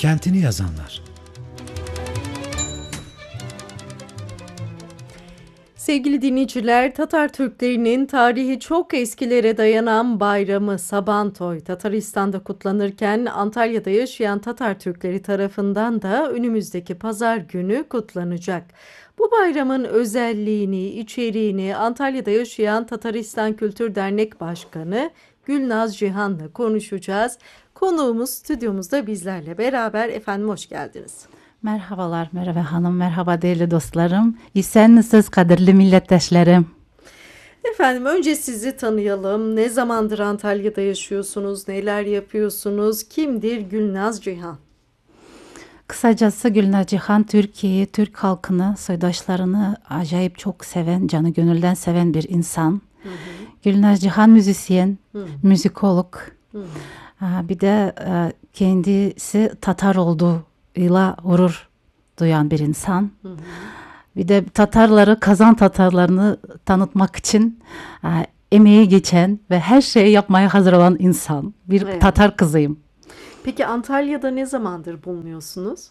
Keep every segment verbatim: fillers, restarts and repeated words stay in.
kentini yazanlar. Sevgili dinleyiciler, Tatar Türklerinin tarihi çok eskilere dayanan bayramı Sabantoy, Tataristan'da kutlanırken Antalya'da yaşayan Tatar Türkleri tarafından da önümüzdeki pazar günü kutlanacak. Bu bayramın özelliğini, içeriğini Antalya'da yaşayan Tataristan Kültür Dernek Başkanı Gülnaz Cihan'la konuşacağız. Konuğumuz stüdyomuzda bizlerle beraber. Efendim hoş geldiniz. Merhabalar Merve Hanım, merhaba değerli dostlarım. İyisiniz kadirli millettaşlarım. Efendim önce sizi tanıyalım. Ne zamandır Antalya'da yaşıyorsunuz? Neler yapıyorsunuz? Kimdir Gülnaz Cihan? Kısacası Gülnaz Cihan Türkiye'yi, Türk halkını, soydaşlarını acayip çok seven, canı gönülden seven bir insan. Hı hı. Gülnaz Cihan müzisyen, hı. müzikolog. Hı hı. Bir de kendisi Tatar olduğu ile gurur duyan bir insan. Hı hı. Bir de Tatarları, Kazan Tatarlarını tanıtmak için e, emeği geçen ve her şeyi yapmaya hazır olan insan. Bir evet. Tatar kızıyım. Peki Antalya'da ne zamandır bulunuyorsunuz?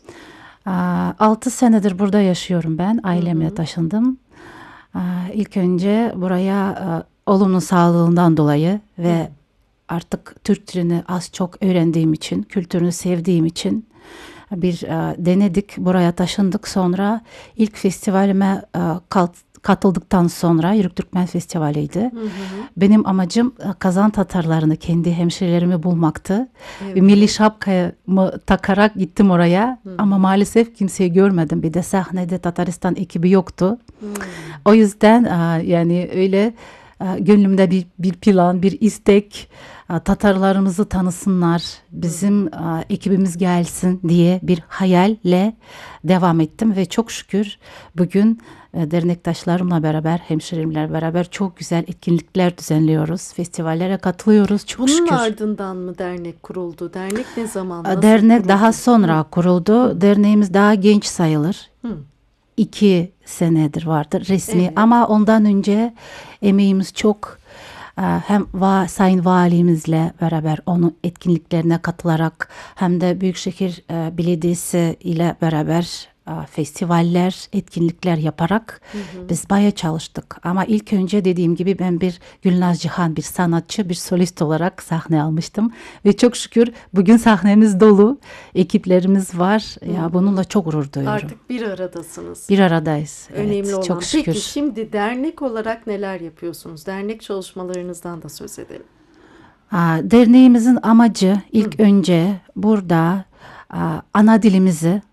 altı senedir burada yaşıyorum ben. Ailemle hı hı. taşındım. E, ilk önce buraya e, oğlumun sağlığından dolayı ve hı. artık Türk dilini az çok öğrendiğim için, kültürünü sevdiğim için bir e, denedik, buraya taşındık. Sonra ilk festivalime e, kat, katıldıktan sonra Yörük Türkmen Festivali'ydi. Hı hı. Benim amacım e, Kazan Tatarlarını, kendi hemşerilerimi bulmaktı. Evet. Bir milli şapkamı takarak gittim oraya. Hı hı. Ama maalesef kimseyi görmedim. Bir de sahnede Tataristan ekibi yoktu. Hı. O yüzden e, yani öyle e, gönlümde bir, bir plan, bir istek. Tatarlarımızı tanısınlar, bizim hı. ekibimiz gelsin diye bir hayalle devam ettim ve çok şükür bugün dernektaşlarımla beraber, hemşehrilerimle beraber çok güzel etkinlikler düzenliyoruz, festivallere katılıyoruz çok Bunun şükür. Bunun ardından mı dernek kuruldu? Dernek ne zaman? Nasıl dernek kuruldu? daha sonra hı. kuruldu. Hı. Derneğimiz daha genç sayılır. Hı. İki senedir vardır resmi evet. ama ondan önce emeğimiz çok. Hem va, Sayın Valimizle beraber onun etkinliklerine katılarak hem de Büyükşehir e, Belediyesi ile beraber e, festivaller, etkinlikler yaparak hı hı. biz bayağı çalıştık. Ama ilk önce dediğim gibi ben bir Gülnaz Cihan, bir sanatçı, bir solist olarak sahne almıştım. Ve çok şükür bugün sahnemiz dolu, ekiplerimiz var. Hı hı. Ya bununla çok gurur duyuyorum. Artık bir aradasınız. Bir aradayız. Önemli evet, olan. Çok şükür. Peki şimdi dernek olarak neler yapıyorsunuz? Dernek çalışmalarınızdan da söz edelim. Derneğimizin amacı ilk Hı. önce burada ana dilimizi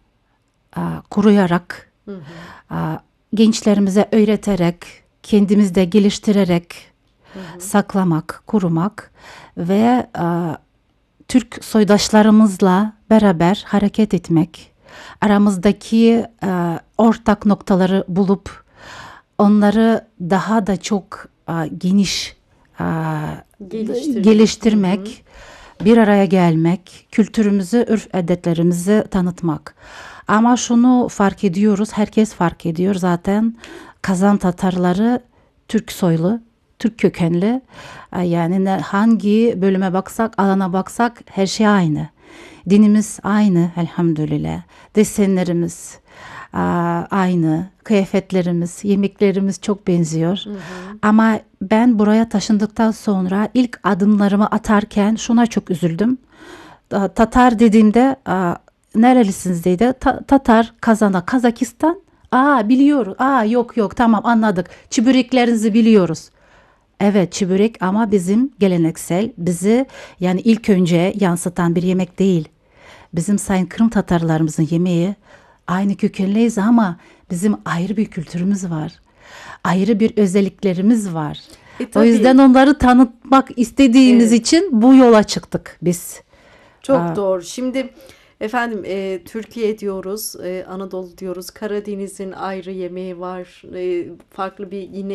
koruyarak, hı hı. gençlerimize öğreterek, kendimizde geliştirerek hı hı. saklamak, korumak ve Türk soydaşlarımızla beraber hareket etmek, aramızdaki ortak noktaları bulup onları daha da çok geniş geliştirmek, geliştirmek bir araya gelmek, kültürümüzü, örf adetlerimizi tanıtmak. Ama şunu fark ediyoruz, herkes fark ediyor zaten Kazan Tatarları Türk soylu, Türk kökenli. Yani hangi bölüme baksak, alana baksak her şey aynı. Dinimiz aynı elhamdülillah. Desenlerimiz aynı, kıyafetlerimiz, yemeklerimiz çok benziyor. Hı hı. Ama ben buraya taşındıktan sonra ilk adımlarımı atarken şuna çok üzüldüm. Tatar dediğimde nerelisiniz dedi. Ta- Tatar, Kazan'a, Kazakistan. Aa biliyoruz. Aa yok yok tamam anladık. Çibüreklerinizi biliyoruz. Evet çibürek ama bizim geleneksel, bizi yani ilk önce yansıtan bir yemek değil. Bizim Sayın Kırım Tatarlarımızın yemeği aynı kökenliyiz ama bizim ayrı bir kültürümüz var. Ayrı bir özelliklerimiz var. E, o yüzden onları tanıtmak istediğimiz evet. için bu yola çıktık biz. Çok Aa. doğru. Şimdi efendim e, Türkiye diyoruz, e, Anadolu diyoruz. Karadeniz'in ayrı yemeği var. E, farklı bir yine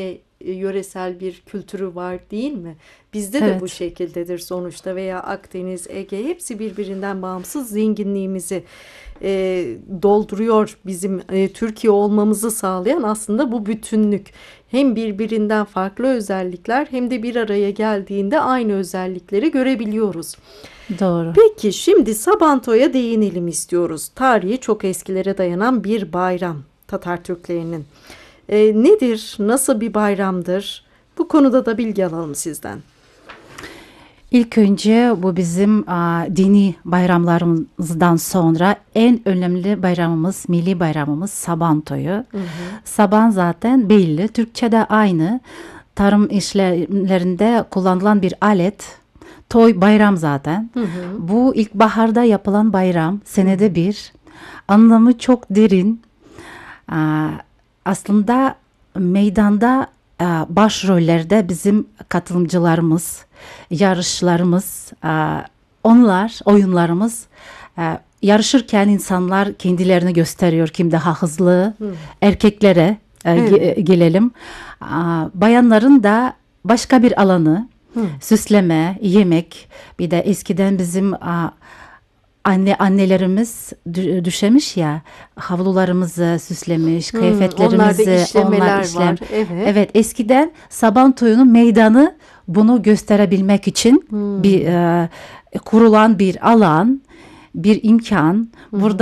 e, yöresel bir kültürü var değil mi? Bizde de bu Evet. şekildedir sonuçta, veya Akdeniz, Ege, hepsi birbirinden bağımsız zenginliğimizi e, dolduruyor. Bizim e, Türkiye olmamızı sağlayan aslında bu bütünlük. Hem birbirinden farklı özellikler hem de bir araya geldiğinde aynı özellikleri görebiliyoruz. Doğru. Peki şimdi Sabanto'ya değinelim istiyoruz. Tarihi çok eskilere dayanan bir bayram Tatar Türklerinin. E, nedir? Nasıl bir bayramdır? Bu konuda da bilgi alalım sizden. İlk önce bu bizim a, dini bayramlarımızdan sonra en önemli bayramımız, milli bayramımız Sabanto'yu. Hı hı. Saban zaten belli. Türkçe'de aynı. Tarım işlemlerinde kullanılan bir alet. Toy bayram zaten. Hı hı. Bu ilkbaharda yapılan bayram. Senede hı. bir. Anlamı çok derin. A, aslında meydanda a, başrollerde bizim katılımcılarımız, yarışlarımız, onlar, oyunlarımız, yarışırken insanlar kendilerini gösteriyor. Kim daha hızlı, hmm. erkeklere evet. gelelim. Bayanların da başka bir alanı, hmm. süsleme, yemek, bir de eskiden bizim anne annelerimiz düşemiş ya, havlularımızı süslemiş, kıyafetlerimizi, hmm, onlarda işlemeler onlar işlem. var. Evet. Evet, eskiden Sabantoyu'nun meydanı bunu gösterebilmek için hmm. bir e, kurulan bir alan, bir imkan. Hmm. Burada